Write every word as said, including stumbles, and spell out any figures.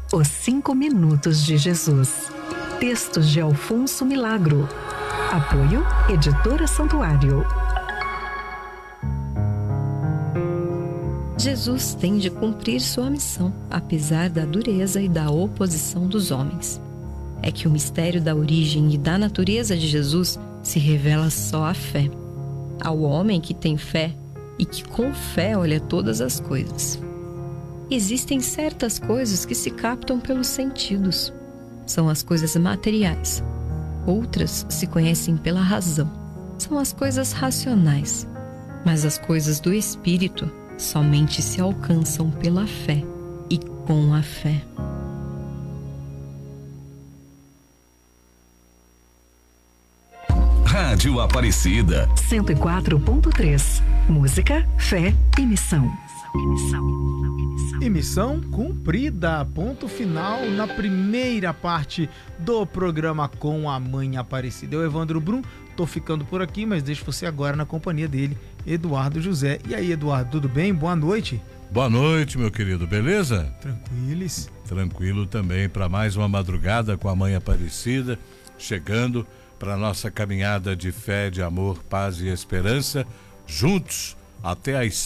Os Cinco Minutos de Jesus. Textos de Alfonso Milagro. Apoio Editora Santuário. Jesus tem de cumprir sua missão, apesar da dureza e da oposição dos homens. É que o mistério da origem e da natureza de Jesus se revela só à fé. Ao homem que tem fé e que com fé olha todas as coisas. Existem certas coisas que se captam pelos sentidos. São as coisas materiais. Outras se conhecem pela razão. São as coisas racionais. Mas as coisas do espírito somente se alcançam pela fé e com a fé. Rádio Aparecida cento e quatro ponto três. Música, fé e missão. E missão cumprida. Ponto final na primeira parte do programa com a Mãe Aparecida. Eu, Evandro Brum, tô ficando por aqui, mas deixo você agora na companhia dele, Eduardo José. E aí, Eduardo, tudo bem? Boa noite. Boa noite, meu querido, beleza? Tranquilos. Tranquilo também para mais uma madrugada com a Mãe Aparecida, chegando para nossa caminhada de fé, de amor, paz e esperança, juntos até às